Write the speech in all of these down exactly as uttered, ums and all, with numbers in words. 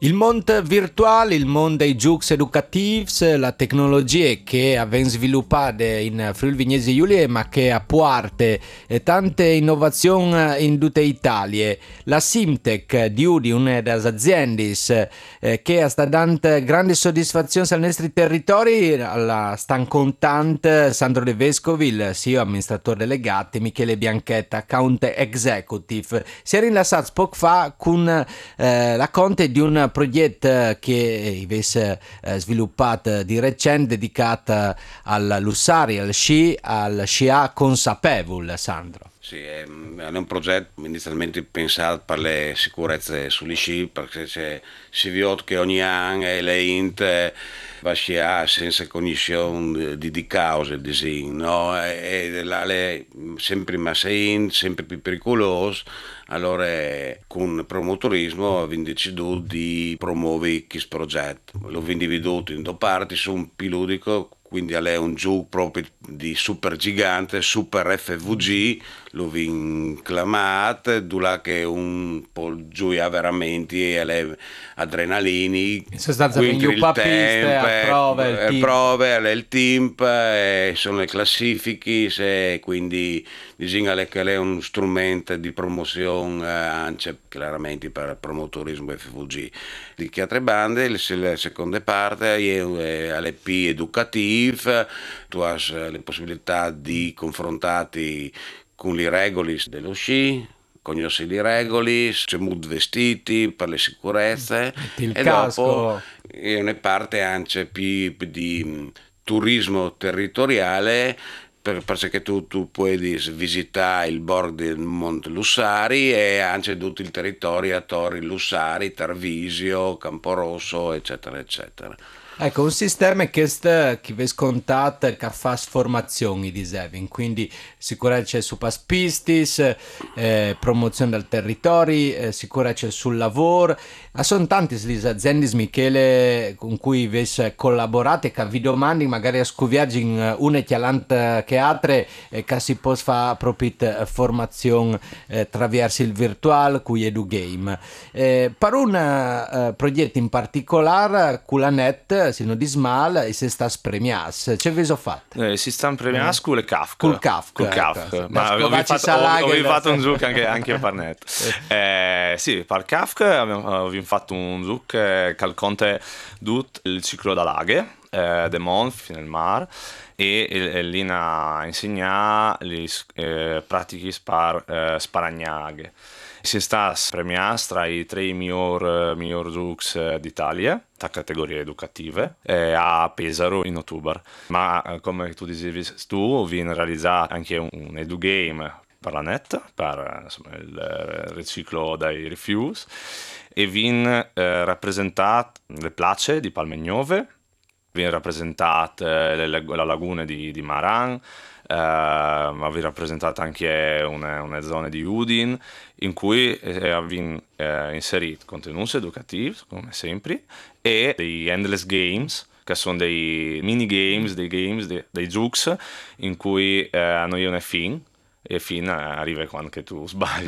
Il mondo virtuale, il mondo dei giochi educativi, la tecnologia che abbiamo sviluppato in Friuli Vignesi Giulia, ma che ha portato tante innovazioni in tutta Italia. La Simtech di Udi, una delle aziende eh, che sta dando grandi soddisfazioni ai nostri territori, la stanno contando Sandro De Vescovi, il C E O amministratore delegato, Michele Bianchetta, account executive. Si è rilassato poco fa con eh, la conte di un progetto che avesse eh, sviluppato di recente dedicato al Lussari, al sci, al scia consapevole, Sandro. Sì, è, è un progetto inizialmente pensato per le sicurezze sugli sci, perché c'è, si vede che ogni anno le int va sciare senza cognizione di, di cause, di no? E, e la, le, sempre messa in, sempre più pericoloso. Allora con il promotorismo abbiamo deciso di promuovere questo progetto. L'ho individuato in due parti, su un piludico, quindi è un gioco proprio di super gigante, super F V G, lo vi chiamato, dove che un po' gioia veramente e le adrenalini, in sostanza quindi un papiste a prove il team, prove, il team, e sono le classifiche, e quindi bisogna che è un strumento di promozione anche chiaramente per il promotorismo F V G. Di che altre bande, la seconda parte è alle P educative, tu hai le possibilità di confrontarti con le regole dello sci, conosci le regole, c'è mood vestiti per le sicurezze il e casco. dopo è una parte anche più di turismo territoriale, per, perché tu, tu puoi visitare il bordo del Monte Lussari e anche tutto il territorio a Torri Lussari, Tarvisio, Camporosso, eccetera, eccetera. Ecco, un sistema che sta, che vi scontate, che fa formazioni di Sevin, quindi sicurezza su paspistis, eh, promozione del territorio, eh, sicurezza sul lavoro. Ma sono tanti le aziende, Michele, con cui vi collaborate, che vi domandi magari a scuviaggi in una e che altre, eh, che si può fare proprio formazione eh, attraverso il virtuale, con Edu Game. Eh, per un eh, progetto in particolare, con la net, se non di smal e se sta premias, c'è viso fatto eh, si sta premias eh? con le Kafka col Kafka, con Kafka ecco. ma ho fatto, ho, ho fatto un gioco anche, anche per net eh, sì, per Kafka abbiamo, abbiamo fatto un gioco che conta tutto il ciclo da laghe eh, de Mont fino al mare e, e, e lì a insegnare le eh, pratiche per eh, sparagnaghe. Si sta premiando tra i tre migliori miglior giochi d'Italia, tra categorie educative, eh, a Pesaro in ottobre. Ma eh, come tu dicevi tu, viene realizzato anche un, un edugame per la net, per insomma, il riciclo dai rifiuti, e viene eh, rappresentato le place di Palmegnove, viene rappresentata eh, la laguna di, di Maran, Uh, ma vi rappresentate anche una, una zona di Udin in cui eh, abbiamo eh, inserito contenuti educativi come sempre e dei endless games che sono dei mini games, dei games, dei, dei giochi in cui eh, hanno io una fin e fin arriva quando che tu sbagli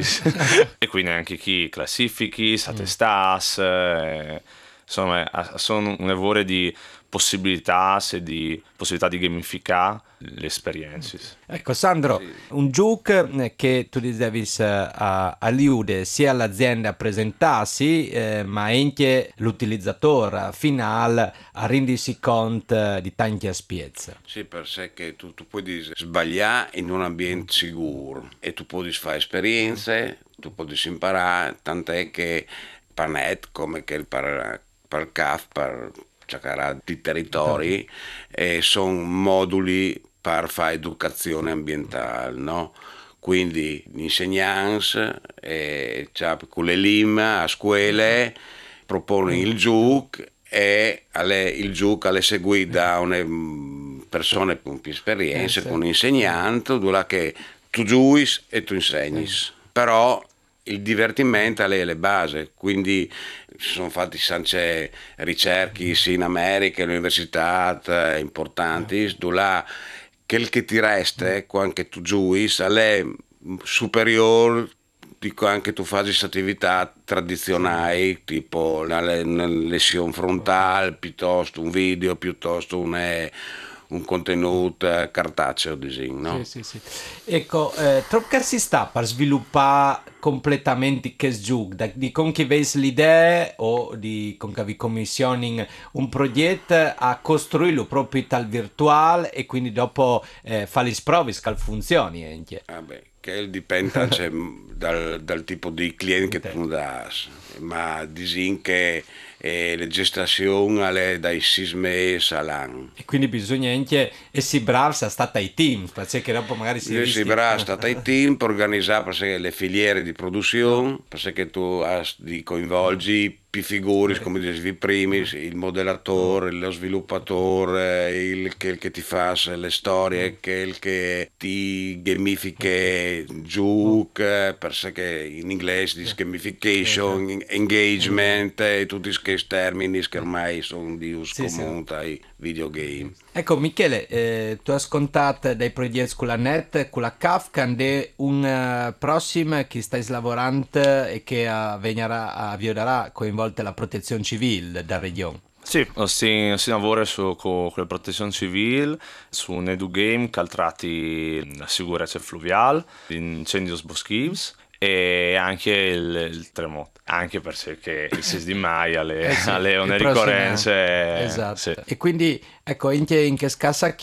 e quindi anche chi classifichi, satestas eh, insomma sono un lavoro di possibilità e di possibilità di gamificare le esperienze. Ecco Sandro, sì. Un gioco che tu dicevi a, a Liude sia l'azienda a presentarsi eh, ma anche l'utilizzatore finale a rendersi conto di tante spiezze. Sì, per sé che tu, tu puoi dire, sbagliare in un ambiente sicuro e tu puoi fare esperienze, tu puoi imparare, tant'è che per net come che per, per C A F, per cercare di territori e sono moduli per fare educazione ambientale, no? Quindi gli insegnanti eh, cioè, con le lim a scuole propongono il gioco e alle, il gioco è seguito da una persone con più esperienza, eh, sì. Con un insegnante, dove che tu giochi e tu insegni, sì. Però il divertimento è le basi, quindi si sono fatti anche ricerche in America, in università importanti, dove quel che ti resta quando tu giochi è superiore dico anche tu fai attività tradizionali, tipo una, una lesione frontale, piuttosto un video, piuttosto un, eh, un contenuto cartaceo, disegno, no? Sì, sì, sì. Ecco, eh, troppo si sta per sviluppare completamente che gioco, da- di con chi vedi l'idea o di con che vi commissioni un progetto a costruirlo proprio tal virtuale e quindi dopo eh, fare le prove che funzioni anche. Vabbè, che dipende anche dal, dal tipo di cliente che tu Intendo. dai, ma disin che eh, la gestazione è dai sei mesi all'anno. E quindi bisogna anche essere bravi a stare ai team, perché dopo magari si Io si rischia. brava stata ai team per organizzare perché le filiere di produzione, perché tu has, di coinvolgi più figure, come dicevi prima, il modellatore, lo sviluppatore, il che, il che ti fa le storie, che il che ti gamifica giù, perché in inglese dice gamification, engagement e tutti questi termini che ormai sono di uso Sì, sì. comune ai videogame. Ecco Michele, eh, tu hai scontato dei progetti con la net, con la Kafka, e un eh, prossimo che stai lavorando e che uh, venirà a avvierà coinvolta la protezione civile da regione. Sì, si, si lavora su, con, con la protezione civile, su un edugame caltrati la sicurezza fluviale, incendi boschivi e anche il, il terremoto, anche perché il sei di maio alle, Eh sì, alle il una prossimo- ricorrenze. Esatto. Sì. E quindi, ecco, in che, in che scassa